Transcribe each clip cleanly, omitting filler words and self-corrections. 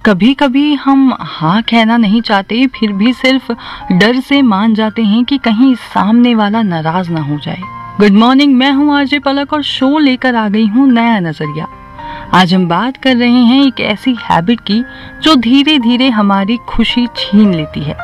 कभी कभी हम हाँ कहना नहीं चाहते, फिर भी सिर्फ डर से मान जाते हैं कि कहीं सामने वाला नाराज ना हो जाए। गुड मॉर्निंग, मैं हूँ आरजे पलक और शो लेकर आ गई हूँ नया नजरिया। आज हम बात कर रहे हैं एक ऐसी हैबिट की जो धीरे धीरे हमारी खुशी छीन लेती है,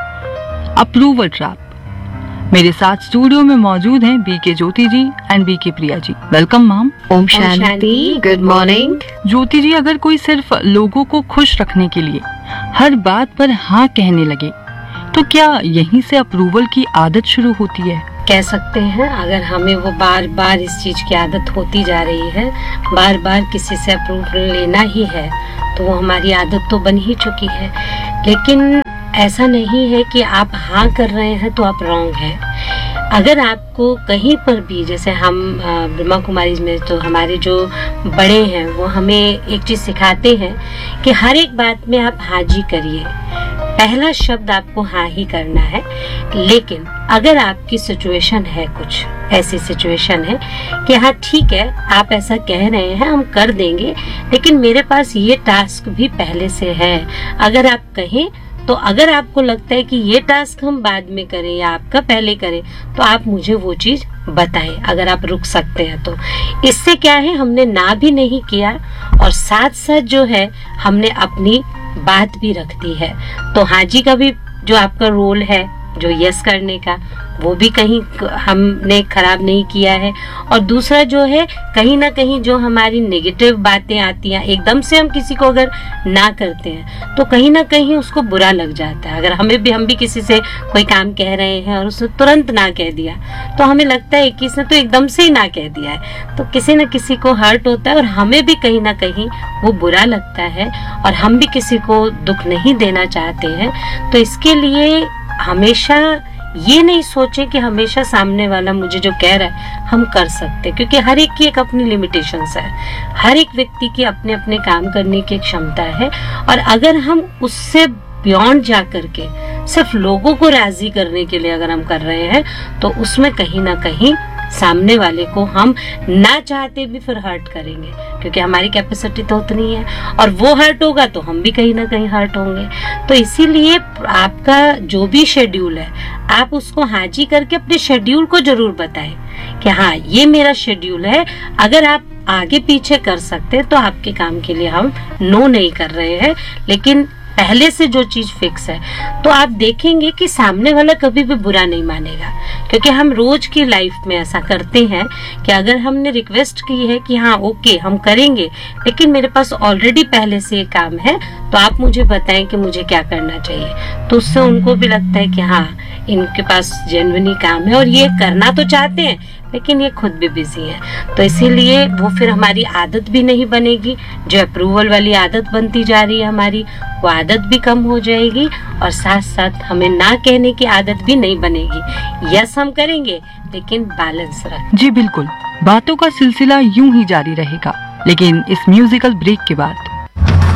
अप्रूवल ट्रैप। मेरे साथ स्टूडियो में मौजूद हैं BK Jyoti ji and BK Priya ji. Welcome ma'am. Om Shanti. Good morning. ज्योति जी, अगर कोई सिर्फ लोगों को खुश रखने के लिए हर बात पर हाँ कहने लगे तो क्या यहीं से अप्रूवल की आदत शुरू होती है? कह सकते हैं, अगर हमें वो बार बार इस चीज की आदत होती जा रही है, बार बार किसी से अप्रूवल लेना ही है, तो वो हमारी आदत तो बन ही चुकी है। लेकिन ऐसा नहीं है कि आप हाँ कर रहे हैं तो आप रॉन्ग हैं। अगर आपको कहीं पर भी, जैसे हम ब्रह्मा कुमारी में तो हमारे जो बड़े हैं वो हमें एक चीज सिखाते हैं कि हर एक बात में आप हाँ जी करिए, पहला शब्द आपको हाँ ही करना है। लेकिन अगर आपकी सिचुएशन है, कुछ ऐसी सिचुएशन है कि हाँ ठीक है आप ऐसा कह रहे हैं, हम कर देंगे, लेकिन मेरे पास ये टास्क भी पहले से है, अगर आप कहें तो अगर आपको लगता है कि ये टास्क हम बाद में करें या आपका पहले करें तो आप मुझे वो चीज बताएं, अगर आप रुक सकते हैं तो। इससे क्या है, हमने ना भी नहीं किया और साथ साथ जो है हमने अपनी बात भी रख दी है। तो हाँ जी का भी जो आपका रोल है, जो यस करने का, वो भी कहीं हमने खराब नहीं किया है। और दूसरा जो है, कहीं ना कहीं जो हमारी नेगेटिव बातें आती हैं, एकदम से हम किसी को अगर ना करते हैं तो कहीं ना कहीं उसको बुरा लग जाता है। अगर हम भी किसी से कोई काम कह रहे हैं और उसने तुरंत ना कह दिया तो हमें लगता है कि इसने तो एकदम से ही ना कह दिया है, तो किसी न किसी को हर्ट होता है और हमें भी कहीं ना कहीं वो बुरा लगता है और हम भी किसी को दुख नहीं देना चाहते हैं। तो इसके लिए हमेशा ये नहीं सोचे कि हमेशा सामने वाला मुझे जो कह रहा है हम कर सकते, क्योंकि हर एक की एक अपनी लिमिटेशंस है, हर एक व्यक्ति की अपने अपने काम करने की क्षमता है। और अगर हम उससे बियॉन्ड जा करके सिर्फ लोगों को राजी करने के लिए अगर हम कर रहे हैं तो उसमें कहीं ना कहीं सामने वाले को हम ना चाहते भी फिर हर्ट करेंगे, क्योंकि हमारी कैपेसिटी तो उतनी है और वो हर्ट होगा तो हम भी कहीं ना कहीं हर्ट होंगे। तो इसीलिए आपका जो भी शेड्यूल है आप उसको हाँ जी करके अपने शेड्यूल को जरूर बताएं कि हाँ ये मेरा शेड्यूल है, अगर आप आगे पीछे कर सकते तो आपके काम के लिए हम नो नहीं कर रहे हैं, लेकिन पहले से जो चीज फिक्स है तो आप देखेंगे कि सामने वाला कभी भी बुरा नहीं मानेगा। क्योंकि हम रोज की लाइफ में ऐसा करते हैं कि अगर हमने रिक्वेस्ट की है कि हाँ ओके हम करेंगे, लेकिन मेरे पास ऑलरेडी पहले से ये काम है तो आप मुझे बताएं कि मुझे क्या करना चाहिए, तो उससे उनको भी लगता है कि हाँ इनके पास जेन्युइनली काम है और ये करना तो चाहते हैं लेकिन ये खुद भी बिजी है। तो इसीलिए वो फिर हमारी आदत भी नहीं बनेगी, जो अप्रूवल वाली आदत बनती जा रही है हमारी, वो आदत भी कम हो जाएगी और साथ साथ हमें ना कहने की आदत भी नहीं बनेगी। यस हम करेंगे लेकिन बैलेंस रख। जी बिल्कुल, बातों का सिलसिला यूं ही जारी रहेगा, लेकिन इस म्यूजिकल ब्रेक के बाद